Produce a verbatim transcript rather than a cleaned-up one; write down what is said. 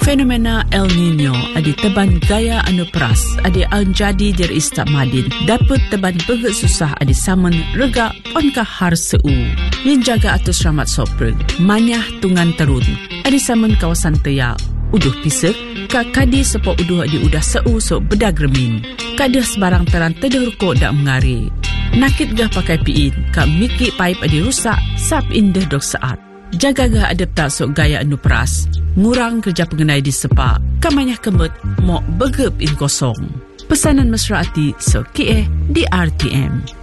Fenomena El Nino adi teban gaya anu peras adi anjadi dir istak madin dapat teban beget susah adi saman rega ponkah har seu. Yin jaga atus ramat sopreg manyah tungan terun adi saman kawasan teya uduh pisek ka kadi sepo uduh adi udah seu so bedag remin. Kadah sebarang teran tedur ko dak mengari. Nakit gah pakai piin ka miki paip adi rusak sap indah dok saat. Jaga gah adep tak sok gaya anu peras. Ngurang kerja pengenai di sepa. Kamanyah kemut mok begep in kosong. Pesanan mesra hati so kie di R T M.